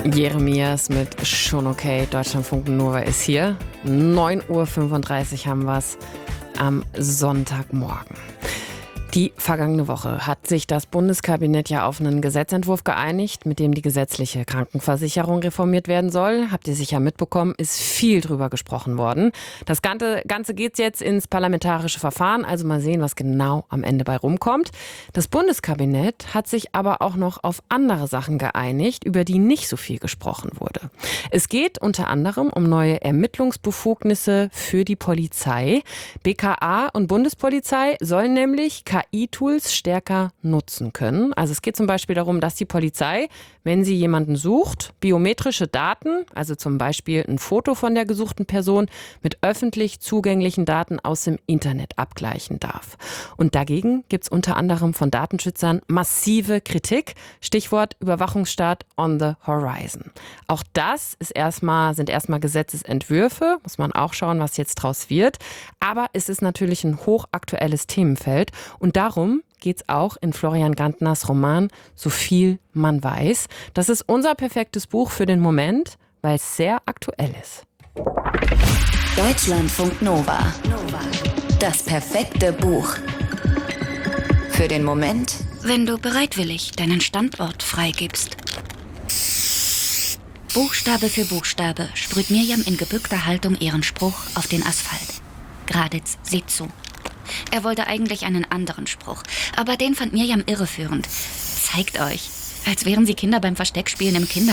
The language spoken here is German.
Jeremias mit Schon okay. Deutschlandfunk Nova ist hier. 9:35 Uhr haben wir es am Sonntagmorgen. Die vergangene Woche hat sich das Bundeskabinett ja auf einen Gesetzentwurf geeinigt, mit dem die gesetzliche Krankenversicherung reformiert werden soll. Habt ihr sicher mitbekommen, ist viel drüber gesprochen worden. Das Ganze geht jetzt ins parlamentarische Verfahren, also mal sehen, was genau am Ende bei rumkommt. Das Bundeskabinett hat sich aber auch noch auf andere Sachen geeinigt, über die nicht so viel gesprochen wurde. Es geht unter anderem um neue Ermittlungsbefugnisse für die Polizei. BKA und Bundespolizei sollen nämlich KI-Tools stärker nutzen können. Also es geht zum Beispiel darum, dass die Polizei, wenn sie jemanden sucht, biometrische Daten, also zum Beispiel ein Foto von der gesuchten Person, mit öffentlich zugänglichen Daten aus dem Internet abgleichen darf. Und dagegen gibt es unter anderem von Datenschützern massive Kritik. Stichwort Überwachungsstaat on the horizon. Auch das sind erstmal Gesetzesentwürfe, muss man auch schauen, was jetzt draus wird. Aber es ist natürlich ein hochaktuelles Themenfeld. Und darum geht es auch in Florian Gantners Roman So viel man weiß. Das ist unser perfektes Buch für den Moment, weil es sehr aktuell ist. Deutschlandfunk Nova. Das perfekte Buch. Für den Moment, wenn du bereitwillig deinen Standort freigibst. Buchstabe für Buchstabe sprüht Mirjam in gebückter Haltung ihren Spruch auf den Asphalt. Graditz sieht zu. Er wollte eigentlich einen anderen Spruch, aber den fand Mirjam irreführend. Zeigt euch, als wären sie Kinder beim Versteckspielen im Kindergarten.